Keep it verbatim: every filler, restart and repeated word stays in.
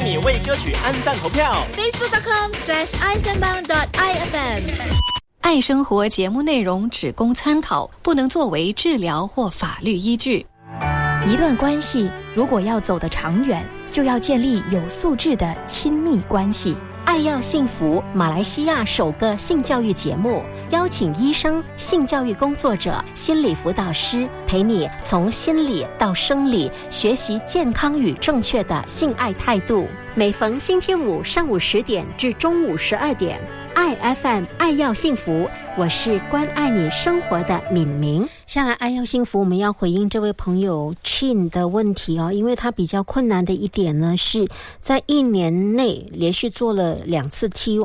你为歌曲按赞投票。 facebook dot com slash i sembang dot i f m。 爱生活节目内容只供参考，不能作为治疗或法律依据。 一段关系如果要走得长远，就要建立有素质的亲密关系。 爱要幸福，马来西亚首个性教育节目，邀请医生、性教育工作者、心理辅导师陪你从心理到生理学习健康与正确的性爱态度。每逢星期五上午十点至中午十二点，爱 F M 爱要幸福，我是关爱你生活的敏明。下来爱要幸福，我们要回应这位朋友 Chin 的问题哦，因为他比较困难的一点呢，是在一年内连续做了两次 T